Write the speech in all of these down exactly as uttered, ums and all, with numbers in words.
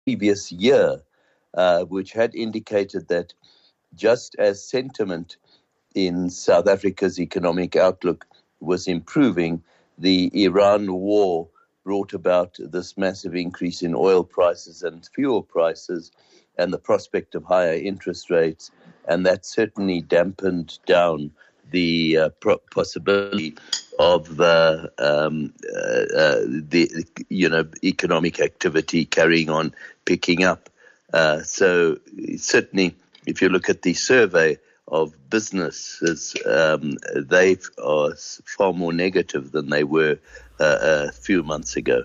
previous year, uh, which had indicated that just as sentiment in South Africa's economic outlook was improving, the Iran war brought about this massive increase in oil prices and fuel prices and the prospect of higher interest rates, and that certainly dampened down the uh, pro- possibility of uh, um, uh, uh, the you know economic activity carrying on, picking up. Uh, so certainly, if you look at the survey of businesses, um, they are far more negative than they were uh, a few months ago.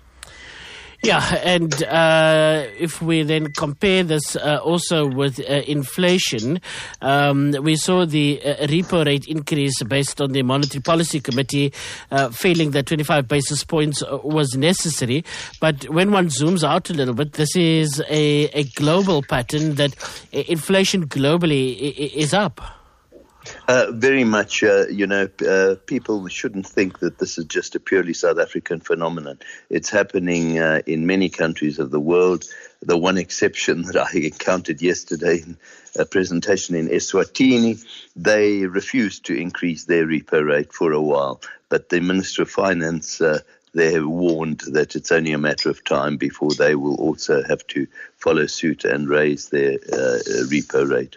Yeah, and uh, if we then compare this uh, also with uh, inflation, um, we saw the uh, repo rate increase based on the Monetary Policy Committee uh, feeling that twenty-five basis points was necessary. But when one zooms out a little bit, this is a, a global pattern that inflation globally is up. Uh, very much, uh, you know, uh, people shouldn't think that this is just a purely South African phenomenon. It's happening uh, in many countries of the world. The one exception that I encountered yesterday in a presentation in Eswatini, they refused to increase their repo rate for a while. But the Minister of Finance, uh, they have warned that it's only a matter of time before they will also have to follow suit and raise their uh, repo rate.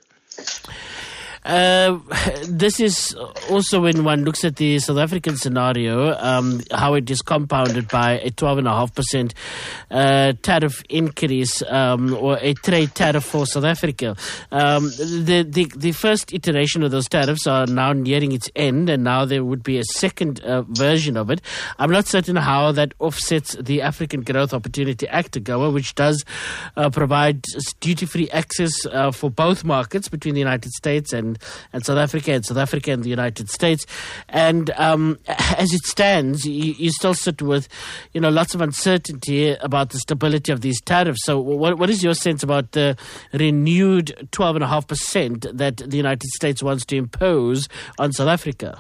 Uh, this is also when one looks at the South African scenario, um, how it is compounded by a twelve point five percent uh, tariff increase um, or a trade tariff for South Africa. Um, the, the the first iteration of those tariffs are now nearing its end, and now there would be a second uh, version of it. I'm not certain how that offsets the African Growth Opportunity Act, AGOA, which does uh, provide duty-free access uh, for both markets between the United States and and South Africa and South Africa and the United States. And um, as it stands, you, you still sit with, you know, lots of uncertainty about the stability of these tariffs. So what, what is your sense about the renewed twelve point five percent that the United States wants to impose on South Africa?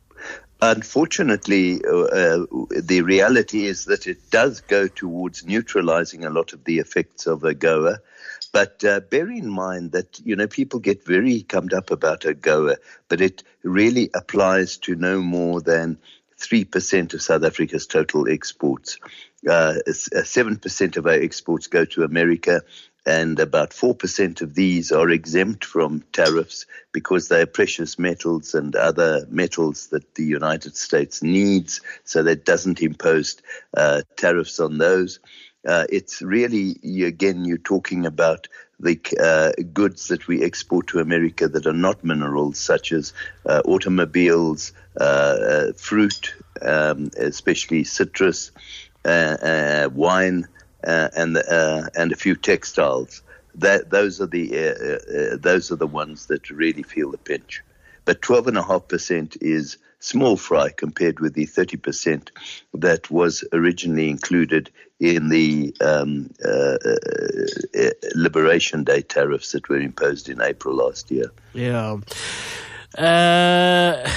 Unfortunately, uh, the reality is that it does go towards neutralizing a lot of the effects of AGOA. But uh, bear in mind that, you know, people get very cummed up about AGOA, but it really applies to no more than three percent of South Africa's total exports. Uh, seven percent of our exports go to America, and about four percent of these are exempt from tariffs because they are precious metals and other metals that the United States needs, so that doesn't impose uh, tariffs on those. Uh, it's really, again, you're talking about the uh, goods that we export to America that are not minerals, such as uh, automobiles, uh, uh, fruit, um, especially citrus, uh, uh, wine, uh, and uh, and a few textiles. That those are the uh, uh, those are the ones that really feel the pinch. But twelve and a half percent is small fry compared with the thirty percent that was originally included in the um, uh, uh, Liberation Day tariffs that were imposed in April last year. Yeah. Uh,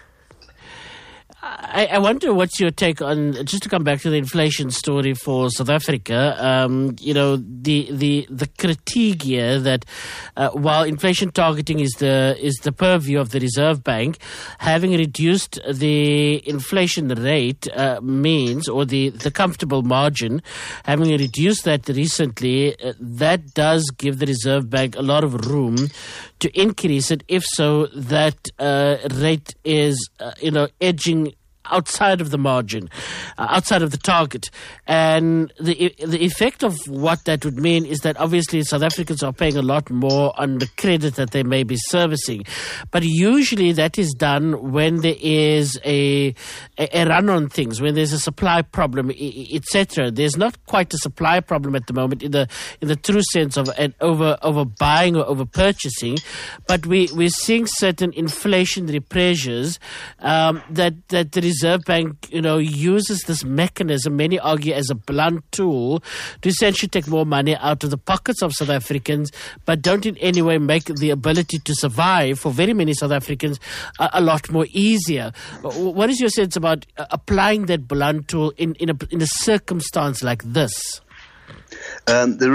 I, I wonder what's your take on, just to come back to the inflation story for South Africa, um, you know, the, the, the critique here that uh, while inflation targeting is the is the purview of the Reserve Bank, having reduced the inflation rate uh, means, or the, the comfortable margin, having reduced that recently, uh, that does give the Reserve Bank a lot of room to increase it if so that uh, rate is, uh, you know, edging outside of the margin, uh, outside of the target. And the the effect of what that would mean is that obviously South Africans are paying a lot more on the credit that they may be servicing. But usually that is done when there is a, a, a run on things, when there's a supply problem, et cetera. There's not quite a supply problem at the moment in the in the true sense of an over over buying or over purchasing, but we we're seeing certain inflationary pressures um, that that the Reserve Bank, you know, uses this mechanism, many argue, as a blunt tool to essentially take more money out of the pockets of South Africans, but don't in any way make the ability to survive for very many South Africans a, a lot more easier. What is your sense about uh, applying that blunt tool in, in, a, in a circumstance like this? Um, the